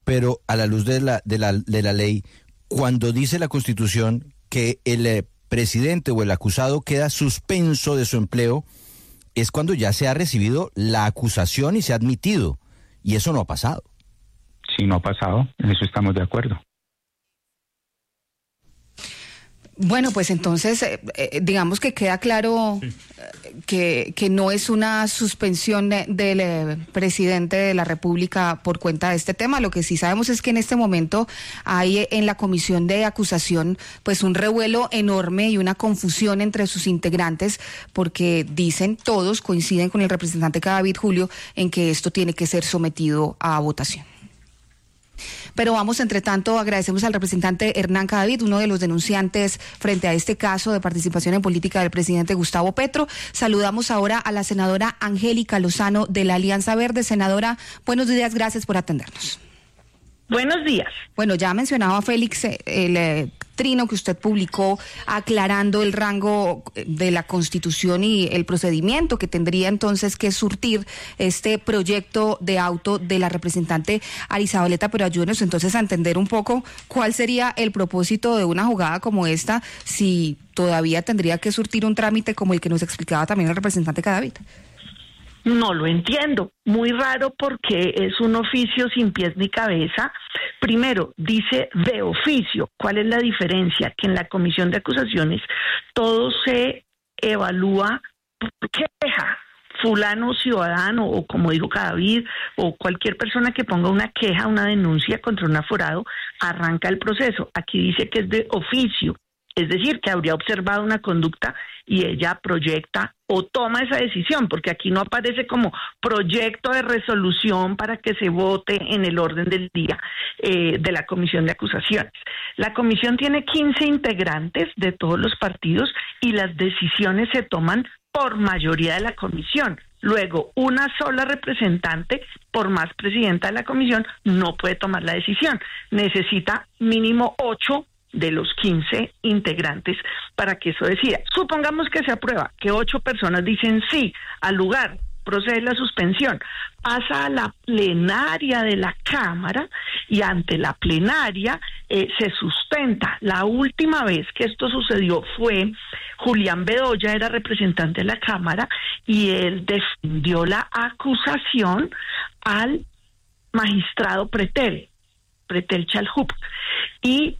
pero a la luz de la ley, cuando dice la Constitución que el presidente o el acusado queda suspenso de su empleo, es cuando ya se ha recibido la acusación y se ha admitido, y eso no ha pasado. Sí, no ha pasado, en eso estamos de acuerdo. Bueno, pues entonces, digamos que queda claro que no es una suspensión del presidente de la República por cuenta de este tema. Lo que sí sabemos es que en este momento hay en la comisión de acusación pues un revuelo enorme y una confusión entre sus integrantes, porque dicen, todos coinciden con el representante Cadavid, Julio, en que esto tiene que ser sometido a votación. Pero vamos, entre tanto, agradecemos al representante Hernán Cadavid, uno de los denunciantes frente a este caso de participación en política del presidente Gustavo Petro. Saludamos ahora a la senadora Angélica Lozano de la Alianza Verde. Senadora, buenos días, gracias por atendernos. Buenos días. Bueno, ya mencionaba Félix el trino que usted publicó aclarando el rango de la Constitución y el procedimiento que tendría entonces que surtir este proyecto de auto de la representante Arizabaleta, pero ayúdenos entonces a entender un poco cuál sería el propósito de una jugada como esta, si todavía tendría que surtir un trámite como el que nos explicaba también el representante Cadavid. No lo entiendo, muy raro porque es un oficio sin pies ni cabeza. Primero, dice de oficio. ¿Cuál es la diferencia? Que en la comisión de acusaciones todo se evalúa por queja. Fulano ciudadano, o como dijo Cadavid, o cualquier persona que ponga una queja, una denuncia contra un aforado, arranca el proceso. Aquí dice que es de oficio. Es decir, que habría observado una conducta y ella proyecta o toma esa decisión, porque aquí no aparece como proyecto de resolución para que se vote en el orden del día de la comisión de acusaciones. La comisión tiene 15 integrantes de todos los partidos y las decisiones se toman por mayoría de la comisión. Luego, una sola representante, por más presidenta de la comisión, no puede tomar la decisión. Necesita mínimo 8 de los 15 integrantes para que eso decida. Supongamos que se aprueba, que 8 personas dicen sí al lugar, procede la suspensión, pasa a la plenaria de la Cámara y ante la plenaria se sustenta. La última vez que esto sucedió fue Julián Bedoya, era representante de la Cámara, y él defendió la acusación al magistrado Pretel Chalhup, y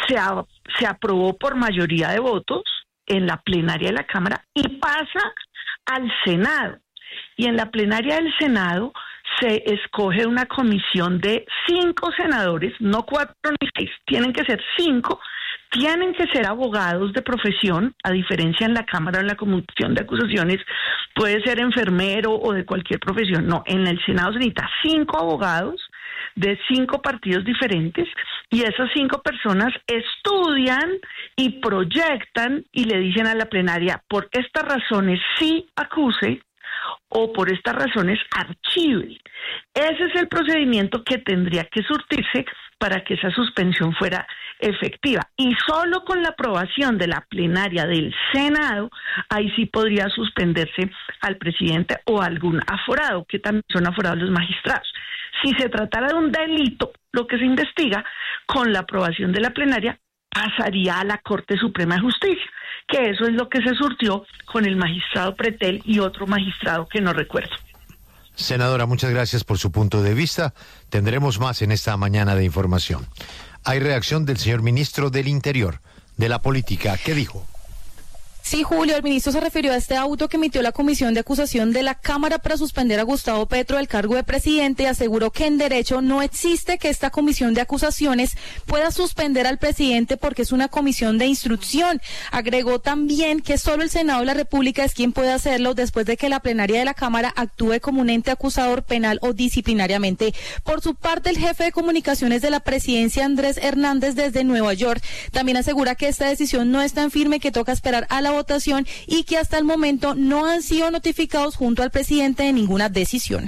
se aprobó por mayoría de votos en la plenaria de la Cámara y pasa al Senado. Y en la plenaria del Senado se escoge una comisión de 5 senadores, no 4 ni 6, tienen que ser 5, tienen que ser abogados de profesión, a diferencia en la Cámara, en la comisión de acusaciones, puede ser enfermero o de cualquier profesión. No, en el Senado se necesita 5 abogados de 5 partidos diferentes, y esas 5 personas estudian y proyectan y le dicen a la plenaria, por estas razones sí acuse o por estas razones archive. Ese es el procedimiento que tendría que surtirse para que esa suspensión fuera efectiva. Y solo con la aprobación de la plenaria del Senado, ahí sí podría suspenderse al presidente o a algún aforado, que también son aforados los magistrados. Si se tratara de un delito, lo que se investiga, con la aprobación de la plenaria, pasaría a la Corte Suprema de Justicia, que eso es lo que se surtió con el magistrado Pretel y otro magistrado que no recuerdo. Senadora, muchas gracias por su punto de vista. Tendremos más en esta mañana de información. Hay reacción del señor ministro del Interior, de la Política. ¿Qué dijo? Sí, Julio, el ministro se refirió a este auto que emitió la comisión de acusación de la Cámara para suspender a Gustavo Petro del cargo de presidente, y aseguró que en derecho no existe que esta comisión de acusaciones pueda suspender al presidente porque es una comisión de instrucción. Agregó también que solo el Senado de la República es quien puede hacerlo después de que la plenaria de la Cámara actúe como un ente acusador penal o disciplinariamente. Por su parte, el jefe de comunicaciones de la presidencia, Andrés Hernández, desde Nueva York, también asegura que esta decisión no es tan firme, que toca esperar a la votación y que hasta el momento no han sido notificados junto al presidente de ninguna decisión.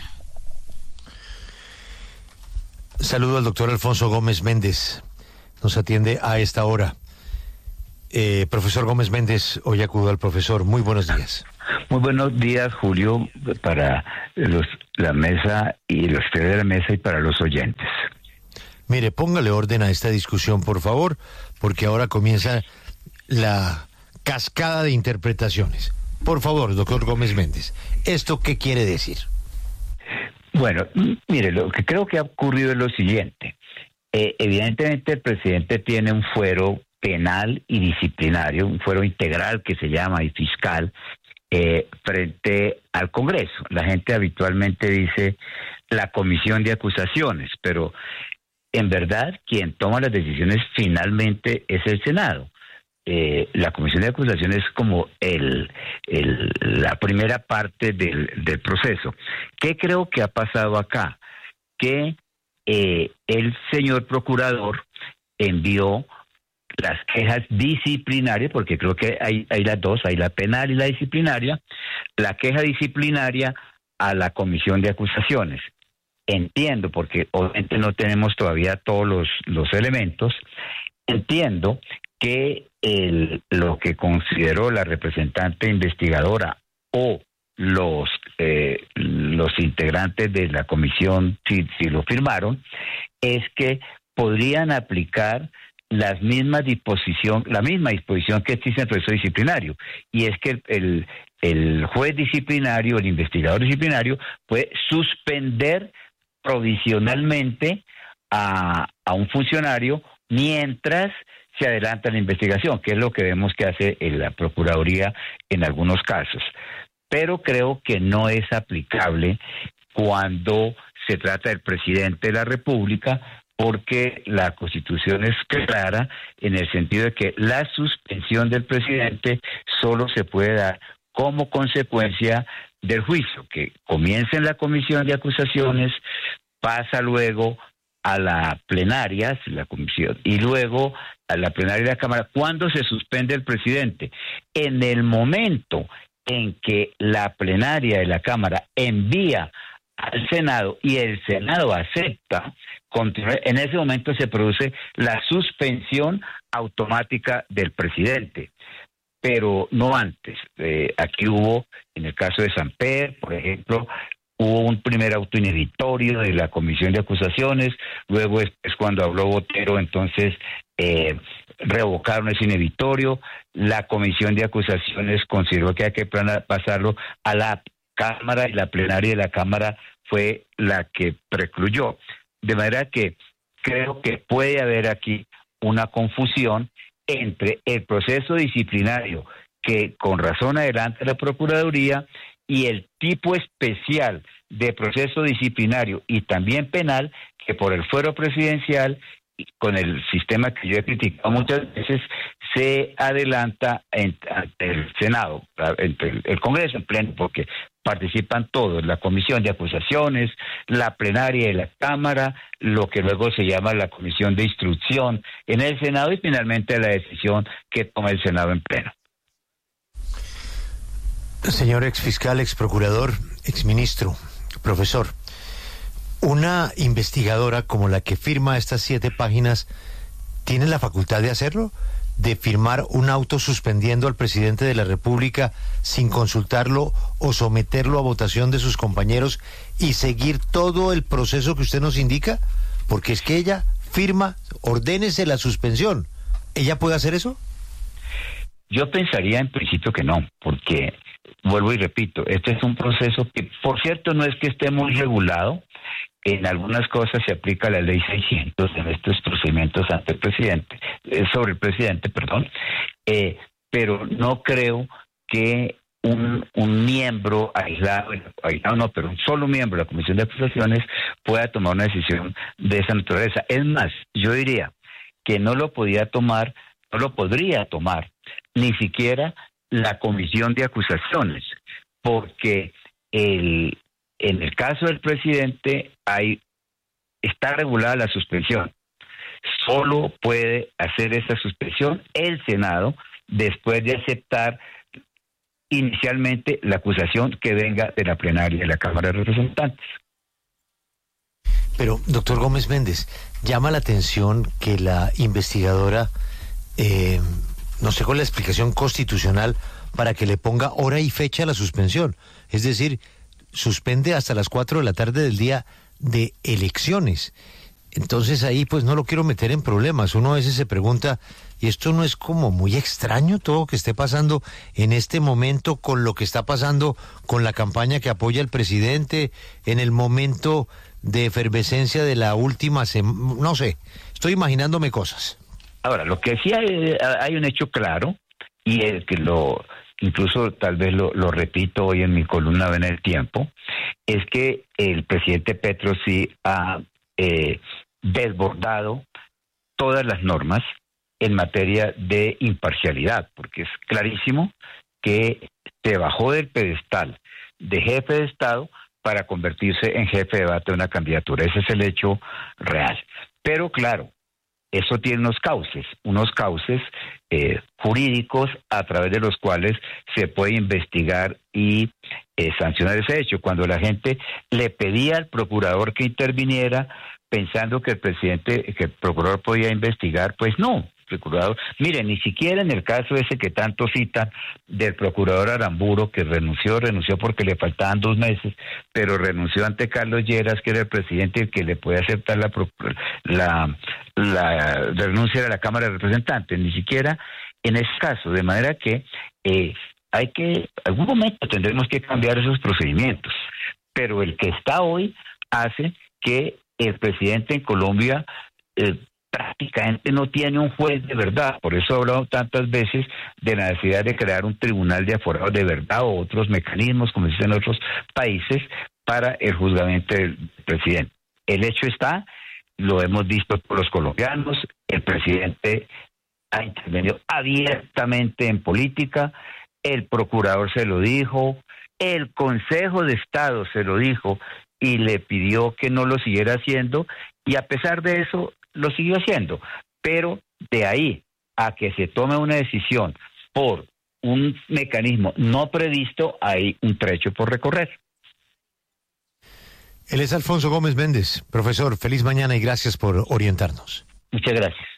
Saludo al doctor Alfonso Gómez Méndez. Nos atiende a esta hora. Profesor Gómez Méndez, hoy acudo al profesor. Muy buenos días. Muy buenos días, Julio, para la mesa y los tres de la mesa y para los oyentes. Mire, póngale orden a esta discusión, por favor, porque ahora comienza la cascada de interpretaciones. Por favor, doctor Gómez Méndez, ¿esto qué quiere decir? Bueno, mire, lo que creo que ha ocurrido es lo siguiente. Evidentemente el presidente tiene un fuero penal y disciplinario, un fuero integral que se llama y fiscal, frente al Congreso. La gente habitualmente dice la comisión de acusaciones, pero en verdad quien toma las decisiones finalmente es el Senado. La comisión de acusaciones es como la primera parte del proceso. ¿Qué creo que ha pasado acá? Que el señor procurador envió las quejas disciplinarias, porque creo que hay las dos, hay la penal y la disciplinaria, la queja disciplinaria a la comisión de acusaciones. Entiendo, porque obviamente no tenemos todavía todos los elementos, entiendo que lo que consideró la representante investigadora o los integrantes de la comisión, si lo firmaron, es que podrían aplicar la misma disposición que existe en el proceso disciplinario, y es que el juez disciplinario, el investigador disciplinario, puede suspender provisionalmente a un funcionario mientras se adelanta la investigación, que es lo que vemos que hace la Procuraduría en algunos casos. Pero creo que no es aplicable cuando se trata del presidente de la República, porque la Constitución es clara en el sentido de que la suspensión del presidente solo se puede dar como consecuencia del juicio, que comienza en la comisión de acusaciones, pasa luego a la plenaria, la comisión, y luego a la plenaria de la Cámara. ¿Cuándo se suspende el presidente? En el momento en que la plenaria de la Cámara envía al Senado y el Senado acepta, en ese momento se produce la suspensión automática del presidente, pero no antes. Aquí hubo, en el caso de Samper, por ejemplo, hubo un primer auto inhibitorio de la comisión de acusaciones, luego es cuando habló Botero, entonces revocaron ese inhibitorio, la comisión de acusaciones consideró que hay que pasarlo a la Cámara y la plenaria de la Cámara fue la que precluyó. De manera que creo que puede haber aquí una confusión entre el proceso disciplinario que con razón adelanta la Procuraduría y el tipo especial de proceso disciplinario y también penal que por el fuero presidencial y con el sistema que yo he criticado muchas veces se adelanta ante el Senado, entre el Congreso en pleno, porque participan todos, la comisión de acusaciones, la plenaria de la Cámara, lo que luego se llama la comisión de instrucción en el Senado y finalmente la decisión que toma el Senado en pleno. Señor exfiscal, exprocurador, exministro, profesor, ¿una investigadora como la que firma estas 7 páginas tiene la facultad de hacerlo? ¿De firmar un auto suspendiendo al presidente de la República sin consultarlo o someterlo a votación de sus compañeros y seguir todo el proceso que usted nos indica? Porque es que ella firma, ordénese la suspensión. ¿Ella puede hacer eso? Yo pensaría en principio que no, porque, vuelvo y repito, este es un proceso que, por cierto, no es que esté muy regulado. En algunas cosas se aplica la ley 600 en estos procedimientos ante el presidente, sobre el presidente, pero no creo que un miembro aislado no, pero un solo miembro de la Comisión de Acusaciones pueda tomar una decisión de esa naturaleza. Es más, yo diría que no lo podría tomar ni siquiera la Comisión de Acusaciones, porque en el caso del presidente está regulada la suspensión. Solo puede hacer esa suspensión el Senado después de aceptar inicialmente la acusación que venga de la plenaria de la Cámara de Representantes. Pero, doctor Gómez Méndez, llama la atención que la investigadora no sé cuál es la explicación constitucional para que le ponga hora y fecha a la suspensión. Es decir, suspende hasta las 4 de la tarde del día de elecciones. entonces ahí pues no lo quiero meter en problemas. Uno a veces se pregunta, ¿y esto no es como muy extraño todo lo que esté pasando en este momento con lo que está pasando con la campaña que apoya el presidente en el momento de efervescencia de la última semana? No sé, estoy imaginándome cosas. Ahora, lo que sí hay un hecho claro, y el que incluso tal vez lo repito hoy en mi columna en El Tiempo, es que el presidente Petro sí ha desbordado todas las normas en materia de imparcialidad, porque es clarísimo que se bajó del pedestal de jefe de Estado para convertirse en jefe de debate de una candidatura. Ese es el hecho real. Pero claro, eso tiene unos cauces jurídicos a través de los cuales se puede investigar y sancionar ese hecho. Cuando la gente le pedía al procurador que interviniera pensando que el procurador podía investigar, pues no. Procurador, mire, ni siquiera en el caso ese que tanto citan del procurador Aramburo, que renunció porque le faltaban 2 meses, pero renunció ante Carlos Lleras, que era el presidente y que le puede aceptar la renuncia de la Cámara de Representantes, ni siquiera en ese caso, de manera que algún momento tendremos que cambiar esos procedimientos, pero el que está hoy hace que el presidente en Colombia prácticamente no tiene un juez de verdad. Por eso he hablado tantas veces de la necesidad de crear un tribunal de aforados de verdad o otros mecanismos, como dicen en otros países, para el juzgamiento del presidente. El hecho está, lo hemos visto por los colombianos, el presidente ha intervenido abiertamente en política, el procurador se lo dijo, el Consejo de Estado se lo dijo y le pidió que no lo siguiera haciendo, y a pesar de eso lo siguió haciendo, pero de ahí a que se tome una decisión por un mecanismo no previsto, hay un trecho por recorrer. Él es Alfonso Gómez Méndez. Profesor, feliz mañana y gracias por orientarnos. Muchas gracias.